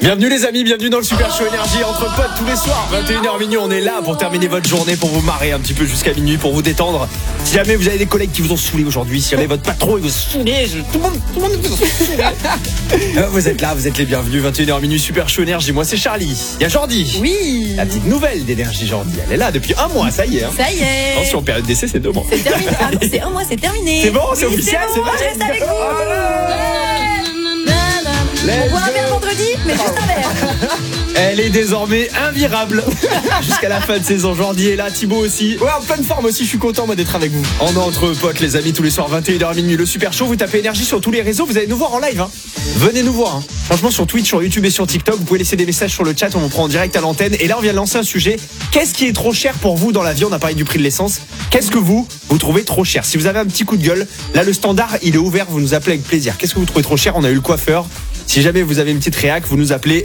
Bienvenue les amis, bienvenue dans le Super Show Énergie entre potes tous les soirs, 21h minuit, on est là pour terminer votre journée, pour vous marrer un petit peu jusqu'à minuit, pour vous détendre. Si jamais vous avez des collègues qui vous ont saoulé aujourd'hui, si jamais votre patron il vous saoulé, tout le monde vous saoulé. Vous êtes là, vous êtes les bienvenus, 21h minuit, Super Show Énergie. Moi c'est Charlie, il y a Jordi. Oui. La petite nouvelle d'Énergie Jordi, elle est là depuis un mois, ça y est. Ça y est. Attention, période d'essai c'est 2 mois. C'est terminé, ah non, c'est un mois, c'est terminé. C'est bon, c'est officiel, c'est bon, c'est je reste avec vous. On boit un verre vendredi, mais juste un verre. Elle est désormais invirable jusqu'à la fin de saison. Jordi est là, Thibaut aussi. Ouais, en pleine forme aussi, je suis content moi d'être avec vous. On est entre potes les amis tous les soirs 21h minuit. Le Super Show, vous tapez Énergie sur tous les réseaux, vous allez nous voir en live hein. Venez nous voir hein. Franchement sur Twitch, sur YouTube et sur TikTok, vous pouvez laisser des messages sur le chat, on vous prend en direct à l'antenne. Et là on vient de lancer un sujet. Qu'est-ce qui est trop cher pour vous dans la vie? On a parlé du prix de l'essence. Qu'est-ce que vous trouvez trop cher? Si vous avez un petit coup de gueule, là le standard il est ouvert, vous nous appelez avec plaisir. Qu'est-ce que vous trouvez trop cher? On a eu le coiffeur. Si jamais vous avez une petite réac, vous nous appelez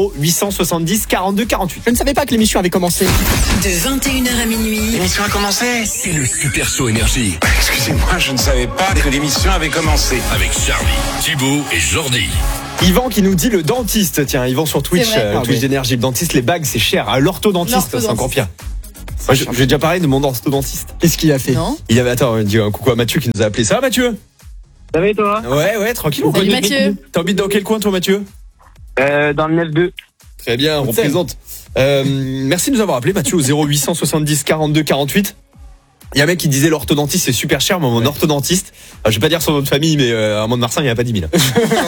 0870 42 48. Je ne savais pas que l'émission avait commencé. De 21h à minuit. L'émission a commencé. C'est le Super Show Énergie. Excusez-moi, je ne savais pas que l'émission avait commencé. Avec Charlie, Thibaut et Jordi. Yvan qui nous dit le dentiste. Tiens, Yvan sur Twitch, Twitch d'Énergie. Le dentiste, les bagues, c'est cher. L'orthodontiste, c'est encore pire. Moi, j'ai déjà parlé de mon orthodentiste. Qu'est-ce qu'il a fait? Non. Il avait, attends, on dit un coucou à Mathieu qui nous a appelé. Ça va Mathieu? Ça va et toi? Ouais, tranquille. Salut Mathieu. T'habites dans quel coin toi Mathieu? Dans le 9-2. Très bien, on représente. Merci de nous avoir appelé Mathieu au 0870 42 48. Il y a un mec qui disait l'orthodontiste c'est super cher, mais mon orthodontiste, je vais pas dire son nom de famille, mais à Mont-de-Marsan il n'y a pas 10 000.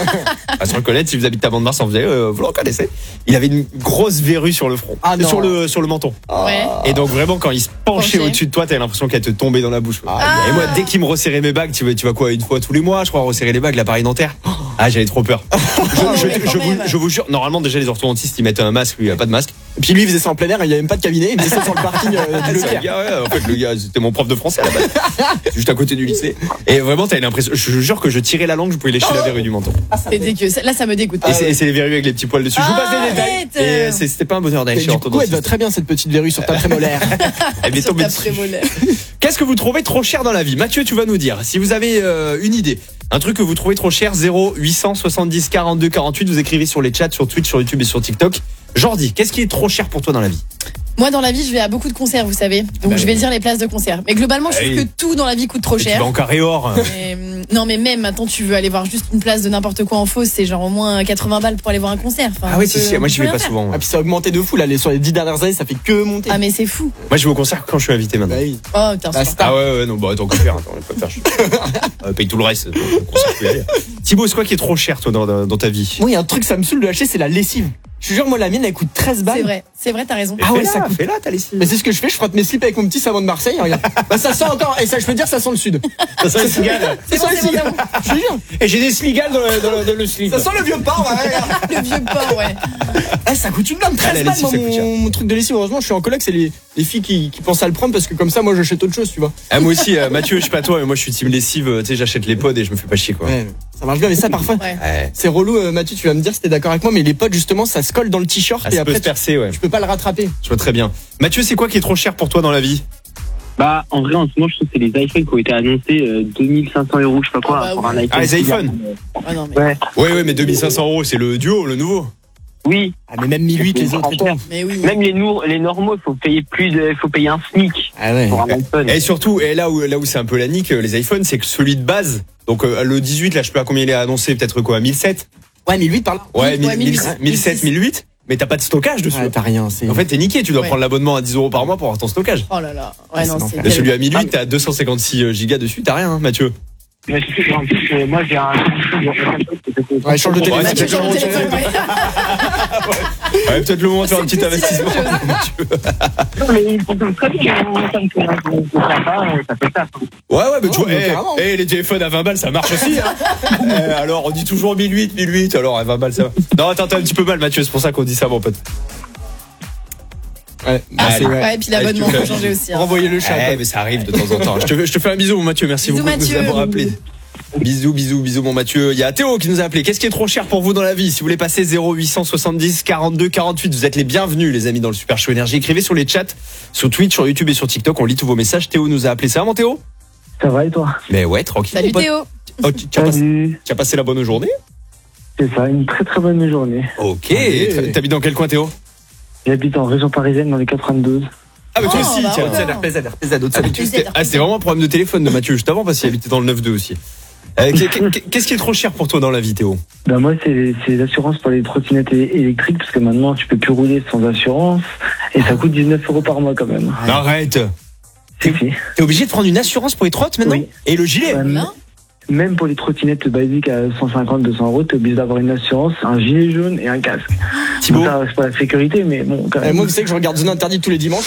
À se reconnaître, si vous habitez à Mont-de-Marsan, vous le reconnaissez. Il avait une grosse verrue sur le front, sur le menton. Ouais. Et donc vraiment quand il se penchait au-dessus de toi, t'avais l'impression qu'elle te tombait dans la bouche. Et moi dès qu'il me resserrait mes bagues, tu vas quoi une fois tous les mois, je crois resserrer les bagues, l'appareil dentaire. Ah j'avais trop peur. Je vous jure, normalement déjà les orthodontistes ils mettent un masque, lui il a pas de masque. Et puis lui il faisait ça en plein air, il n'y avait même pas de cabinet, il faisait ça sur le parking de Leclerc. En fait le gars c'était mon prof de français à la base. Juste à côté du lycée. Et vraiment t'avais l'impression, je vous jure que je tirais la langue, je pouvais lécher la verrue du menton. C'est dégueu. Là, ça me dégoûte. Et c'est les verrues avec les petits poils dessus. Je vous passe des détails. Et c'était pas un bonheur d'aller chez Du coup, elle l'orthodontiste. va très bien cette petite verrue sur ta prémolaire. Elle m'est Sur tombée ta dessus. prémolaire. Qu'est-ce que vous trouvez trop cher dans la vie? Mathieu, tu vas nous dire. Si vous avez une idée, un truc que vous trouvez trop cher, 0870 42 48, vous écrivez sur les chats, sur Twitch, sur YouTube et sur TikTok. Jordi, qu'est-ce qui est trop cher pour toi dans la vie? Moi, dans la vie, je vais à beaucoup de concerts, vous savez. Donc, je vais dire les places de concert. Mais globalement, je trouve que tout dans la vie coûte trop Tu cher. vas en carré or. Non, mais même maintenant, tu veux aller voir juste une place de n'importe quoi en fausse, c'est genre au moins 80 balles pour aller voir un concert. Enfin, Ah oui, si, moi j'y vais pas souvent. Ah puis ça a augmenté de fou là, sur les 10 dernières années, ça fait que monter. Ah, mais c'est fou. Moi je vais au concert quand je suis invité maintenant. Bah oui. Oh, putain, Ah, c'est Ah ouais, non, bah attends, on peut faire, paye tout le reste, au concert, tu peux y aller. Thibaut, c'est quoi qui est trop cher toi dans ta vie? Moi il y a un truc, ça me saoule de acheter, c'est la lessive. Je te jure, moi la mienne elle coûte 13 balles. c'est vrai, t'as raison. Ah ouais, ça fait là ta lessive. Mais c'est ce que je fais, je frotte mes slips avec mon petit savon de Marseille, regarde. Bah ça sent encore, et ça je peux dire ça sent le sud. Ça sent les cigales. C'est ça les cigales. Je te jure. Et j'ai des cigales dans le slip. Ça sent le vieux porc, ouais. Le vieux porc, ouais. Eh, ça coûte une blinde, 13 la balles lessive, ça coûte cher. mon truc de lessive. Heureusement, je suis en coloc, c'est les filles qui pensent à le prendre parce que comme ça, moi j'achète autre chose, tu vois. Ah, moi aussi, Mathieu, je sais pas toi, mais moi je suis team lessive, tu sais, j'achète les pods et je me fais pas chier quoi. Ouais, ça marche bien, mais ça parfois. Ouais. Ouais. C'est relou, Mathieu, tu vas me dire si t'es d'accord avec moi, mais les potes, justement, ça se colle dans le t-shirt Ah, et ça peut après, se percer, ouais. tu peux pas le rattraper. Je vois très bien. Mathieu, c'est quoi qui est trop cher pour toi dans la vie? Bah, en vrai, en ce moment, je trouve que c'est les iPhones qui ont été annoncés 2500 €, je sais pas quoi, Ah bah pour oui. un iPhone. Ah, les iPhones. Ah non, mais, Ouais. Ouais, mais 2500 €, c'est le duo, le nouveau. Oui. Ah, mais même 1008, les autres. mais oui. Même les normaux, faut payer faut payer un SMIC Ah ouais. pour un iPhone. Et surtout, et là où c'est un peu la nique, les iPhones, c'est que celui de base, donc le 18, là, je sais pas combien il est annoncé, peut-être quoi, 1007? Ouais, 1008 par là. Ouais, 1008, 1007, 1008, mais t'as pas de stockage dessus. Ouais, t'as rien, c'est. En fait, t'es niqué, tu dois Ouais. prendre l'abonnement à 10 € par mois pour avoir ton stockage. Oh là là. Ouais, c'est non, l'enfer. c'est. Et celui à 1008, t'as 256 gigas dessus, t'as rien, hein, Mathieu. Mais c'est sûr, en plus, moi, j'ai un Ouais, change de téléphone. Ouais, Mathieu, c'est change de téléphone, ouais. Ouais, peut-être le moment de faire un petit C'est investissement. Non, mais il fonctionne très bien, ça me fait ça fait ça. Ouais, mais tu Ouais, vois, mais carrément. les téléphones à 20 balles, ça marche aussi. Hein. Alors, on dit toujours 1008, alors à 20 balles, ça va. Non, attends, t'as un petit peu mal, Mathieu, c'est pour ça qu'on dit ça, mon pote. Ouais, Allez. Ouais, et puis l'abonnement faut changer aussi. Hein. renvoyer le chat. Ouais, mais ça arrive de temps en temps. Je te fais un bisou, mon Mathieu, merci Bisous, beaucoup de nous Mathieu. avoir appelés. Bisous, mon Mathieu. Il y a Théo qui nous a appelé. Qu'est-ce qui est trop cher pour vous dans la vie? Si vous voulez passer 0870 42 48, vous êtes les bienvenus, les amis, dans le Super Show Énergie. Écrivez sur les chats, sur Twitch, sur YouTube et sur TikTok. On lit tous vos messages. Théo nous a appelé. Ça va, mon Théo? Ça va et toi? Mais ouais, tranquille. Salut mon pote. Théo. Oh, tu as passé la bonne journée? C'est ça, une très très bonne journée. Ok. T'habites dans quel coin, Théo? J'habite en région parisienne dans les 92. Ah, mais toi Oh, aussi, bah tiens. voilà. Ah, c'était vraiment un problème de téléphone de Mathieu juste avant parce qu'il habitait dans le 9-2 aussi. Qu'est-ce qui est trop cher pour toi dans la vie, Théo? Ben moi, c'est les assurances pour les trottinettes électriques, parce que maintenant, tu peux plus rouler sans assurance, et ça coûte 19 € par mois quand même. Arrête. Si. T'es obligé de prendre une assurance pour les trottes maintenant? Oui. Et le gilet? Ouais, Non. même pour les trottinettes basiques à 150-200 €, t'es obligé d'avoir une assurance, un gilet jaune et un casque. Thibaut? Bon, ça reste pas la sécurité, mais bon, quand même. Moi, vous savez que je regarde Zone Interdite tous les dimanches.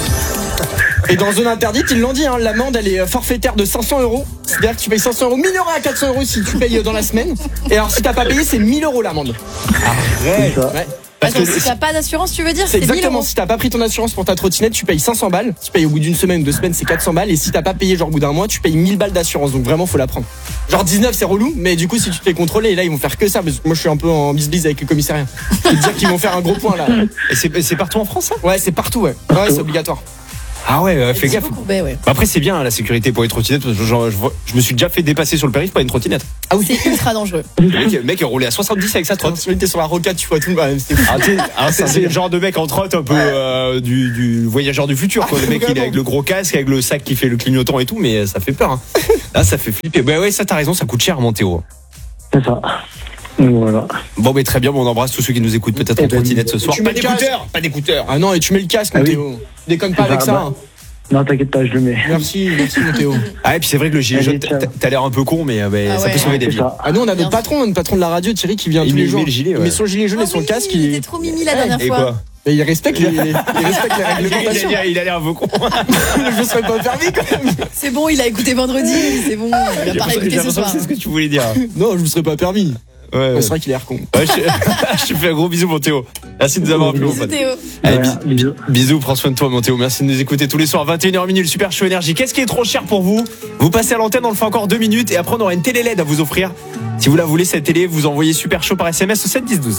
Et dans Zone Interdite, ils l'ont dit, hein, l'amende elle est forfaitaire de 500 €. C'est-à-dire que tu payes 500 €, 1000 € à 400 € si tu payes dans la semaine. Et alors si t'as pas payé, c'est 1000 € l'amende. C'est ça. Ouais. Parce Attends, que si t'as pas d'assurance, tu veux dire C'est 1000 exactement, €. si t'as pas pris ton assurance pour ta trottinette, tu payes 500 balles. Si tu payes au bout d'une semaine, 2 semaines, c'est 400 balles. Et si t'as pas payé genre au bout d'un mois, tu payes 1000 balles d'assurance. Donc vraiment, faut la prendre. Genre 19, c'est relou, mais du coup, si tu te fais contrôler, et là, ils vont faire que ça. Parce que moi, je suis un peu en bisbise avec le commissariat. Je peux te dire qu'ils vont faire un gros point là. Et c'est partout en France, ça? Ouais, c'est partout, ouais. Ouais, c'est obligatoire. Ah ouais, fais gaffe. Ouais. Après, c'est bien hein, la sécurité pour les trottinettes. Parce que je me suis déjà fait dépasser sur le périph' par une trottinette. Ah oui, c'est ultra dangereux. Le mec il roulait à 70 avec sa trotte. Quand tu étais sur la rocade, tu vois tout. Bah, c'était fou. C'est le genre de mec en trotte un peu du voyageur du futur, quoi. Le mec il est avec le gros casque, avec le sac qui fait le clignotant et tout, mais ça fait peur. Hein. Là, ça fait flipper. Bah ouais, ça t'as raison, ça coûte cher, mon Théo. C'est ça. Donc voilà. Bon, mais très bien, bon, on embrasse tous ceux qui nous écoutent peut-être en trottinette ce soir. tu mets le casque. Pas d'écouteurs. Ah non, et tu mets le casque, Ah mon oui. Théo. Déconne pas avec Ah, ça. bah. Hein. Non, t'inquiète pas, je le mets. Merci mon Théo. Ah, et puis c'est vrai que le gilet Allez, jaune, ciao. t'as l'air un peu con, mais Ah ça ouais. peut sauver des C'est vies. ça. Ah nous on a Bien notre patron de la radio, Thierry, qui vient Il tous les met jours. le gilet, Il ouais. met son gilet jaune et son casque. Il était trop mimi la dernière Et fois. quoi? Et il respecte les réglementations. Il a l'air un peu con. Je me serais pas permis quand même. C'est bon, il a écouté vendredi, c'est bon, il va pas réécouter ce soir. C'est ce que tu voulais dire. Non, je me serais pas permis. Ouais. C'est vrai qu'il a l'air con. Ouais, je te fais un gros bisou, mon Théo. Merci de nous avoir appelés, mon Bisous, pote. Théo. Allez, Voilà, bisous. bisous, prends soin de toi, mon Théo. Merci de nous écouter tous les soirs, 21h minuit, le Super Show Énergie. Qu'est-ce qui est trop cher pour vous? Vous passez à l'antenne, on le fait encore 2 minutes et après on aura une télé LED à vous offrir. Si vous la voulez, cette télé, vous envoyez Super Show par SMS au 7 10 12.